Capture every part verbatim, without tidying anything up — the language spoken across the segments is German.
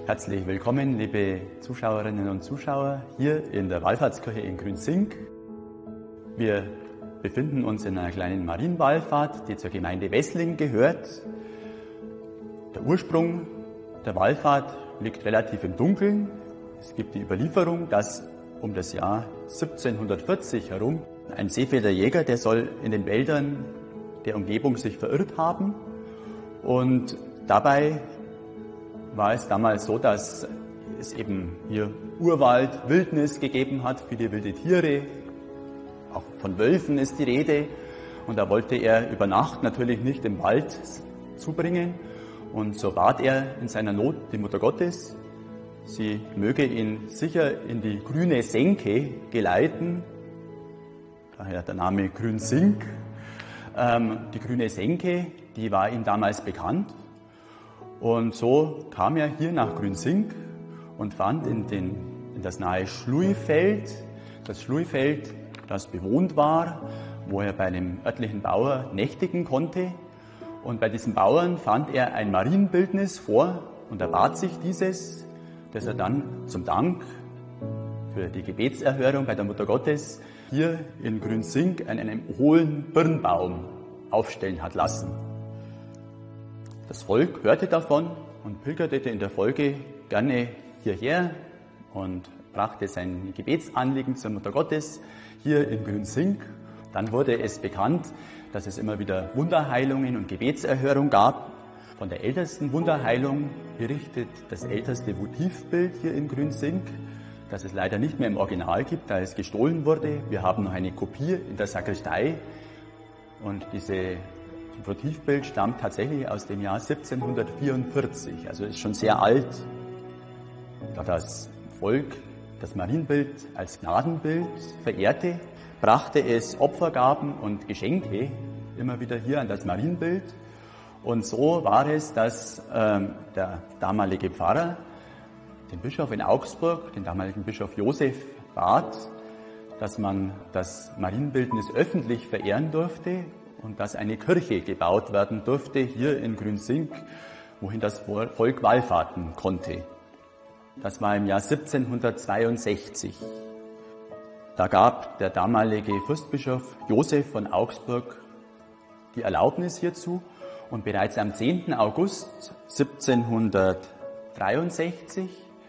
Herzlich willkommen, liebe Zuschauerinnen und Zuschauer, hier in der Wallfahrtskirche in Grünsink. Wir befinden uns in einer kleinen Marienwallfahrt, die zur Gemeinde Wessling gehört. Der Ursprung der Wallfahrt liegt relativ im Dunkeln. Es gibt die Überlieferung, dass um das Jahr siebzehnhundertvierzig herum ein Seefelder Jäger, der soll in den Wäldern der Umgebung sich verirrt haben. Und dabei war es damals so, dass es eben hier Urwald, Wildnis gegeben hat, viele wilde Tiere, auch von Wölfen ist die Rede. Und da wollte er über Nacht natürlich nicht im Wald zubringen. Und so bat er in seiner Not die Mutter Gottes, sie möge ihn sicher in die grüne Senke geleiten, daher der Name Grünsink. Ähm, die grüne Senke, die war ihm damals bekannt. Und so kam er hier nach Grünsink und fand in, den, in das nahe Schluifeld, das Schluifeld, das bewohnt war, wo er bei einem örtlichen Bauer nächtigen konnte. Und bei diesem Bauern fand er ein Marienbildnis vor und er bat sich dieses, das er dann zum Dank für die Gebetserhörung bei der Mutter Gottes hier in Grünsink an einem hohlen Birnbaum aufstellen hat lassen. Das Volk hörte davon und pilgerte in der Folge gerne hierher und brachte sein Gebetsanliegen zur Mutter Gottes hier in Grünsink. Dann wurde es bekannt, dass es immer wieder Wunderheilungen und Gebetserhörung gab. Von der ältesten Wunderheilung berichtet das älteste Votivbild hier in Grünsink, das es leider nicht mehr im Original gibt, da es gestohlen wurde. Wir haben noch eine Kopie in der Sakristei und diese Das Votivbild stammt tatsächlich aus dem Jahr siebzehnhundertvierundvierzig, also ist schon sehr alt. Da das Volk das Marienbild als Gnadenbild verehrte, brachte es Opfergaben und Geschenke immer wieder hier an das Marienbild. Und so war es, dass ähm, der damalige Pfarrer den Bischof in Augsburg, den damaligen Bischof Josef, bat, dass man das Marienbildnis öffentlich verehren durfte und dass eine Kirche gebaut werden durfte hier in Grünsink, wohin das Volk wallfahrten konnte. Das war im Jahr siebzehnhundertzweiundsechzig. Da gab der damalige Fürstbischof Josef von Augsburg die Erlaubnis hierzu und bereits am zehnten August siebzehnhundertdreiundsechzig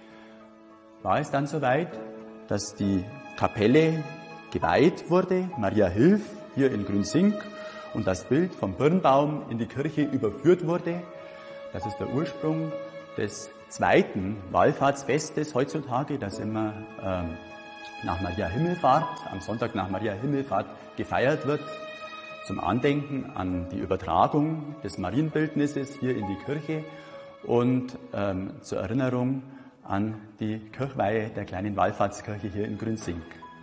war es dann soweit, dass die Kapelle geweiht wurde, Maria Hilf, hier in Grünsink, und das Bild vom Birnbaum in die Kirche überführt wurde. Das ist der Ursprung des zweiten Wallfahrtsfestes heutzutage, das immer ähm, nach Maria Himmelfahrt, am Sonntag nach Maria Himmelfahrt gefeiert wird, zum Andenken an die Übertragung des Marienbildnisses hier in die Kirche und ähm, zur Erinnerung an die Kirchweihe der kleinen Wallfahrtskirche hier in Grünsink.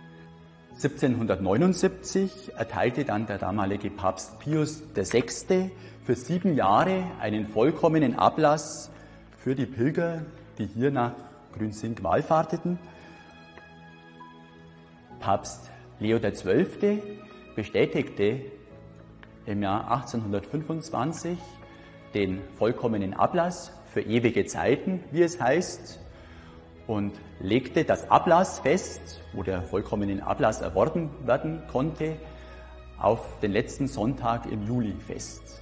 siebzehnhundertneunundsiebzig erteilte dann der damalige Papst Pius der Sechste für sieben Jahre einen vollkommenen Ablass für die Pilger, die hier nach Grünsink wallfahrteten. Papst Leo der Zwölfte bestätigte im Jahr achtzehnhundertfünfundzwanzig den vollkommenen Ablass für ewige Zeiten, wie es heißt, und legte das Ablassfest, wo der vollkommene Ablass erworben werden konnte, auf den letzten Sonntag im Juli fest.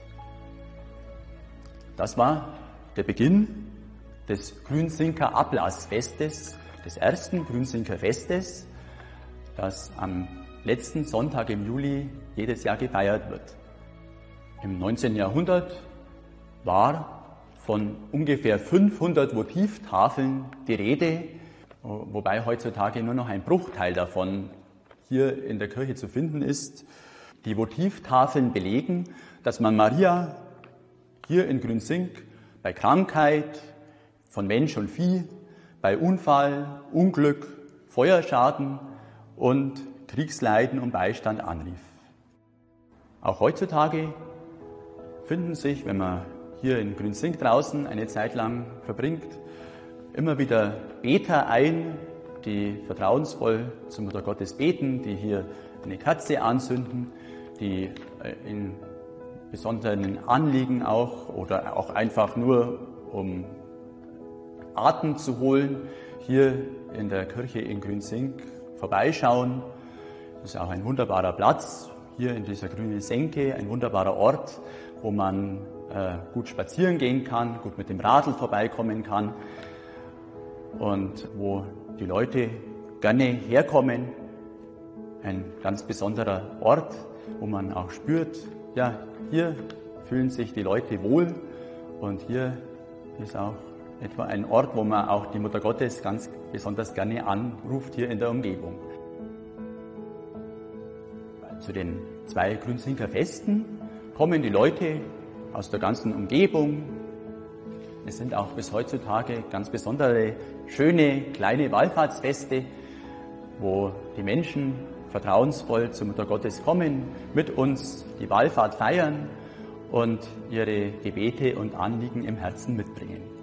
Das war der Beginn des Grünsinker Ablassfestes, des ersten Grünsinker Festes, das am letzten Sonntag im Juli jedes Jahr gefeiert wird. Im neunzehnten Jahrhundert war von ungefähr fünfhundert Votivtafeln die Rede, wobei heutzutage nur noch ein Bruchteil davon hier in der Kirche zu finden ist. Die Votivtafeln belegen, dass man Maria hier in Grünsink bei Krankheit von Mensch und Vieh, bei Unfall, Unglück, Feuerschaden und Kriegsleiden um Beistand anrief. Auch heutzutage finden sich, wenn man hier in Grünsink draußen eine Zeit lang verbringt, immer wieder Beter ein, die vertrauensvoll zur Mutter Gottes beten, die hier eine Kerze anzünden, die in besonderen Anliegen auch oder auch einfach nur um Atem zu holen, hier in der Kirche in Grünsink vorbeischauen. Das ist auch ein wunderbarer Platz, hier in dieser grünen Senke, ein wunderbarer Ort, wo man äh, gut spazieren gehen kann, gut mit dem Radl vorbeikommen kann und wo die Leute gerne herkommen. Ein ganz besonderer Ort, wo man auch spürt, ja, hier fühlen sich die Leute wohl und hier ist auch etwa ein Ort, wo man auch die Mutter Gottes ganz besonders gerne anruft, hier in der Umgebung. Zu den zwei Grünsinker Festen kommen die Leute aus der ganzen Umgebung. Es sind auch bis heutzutage ganz besondere, schöne, kleine Wallfahrtsfeste, wo die Menschen vertrauensvoll zur Mutter Gottes kommen, mit uns die Wallfahrt feiern und ihre Gebete und Anliegen im Herzen mitbringen.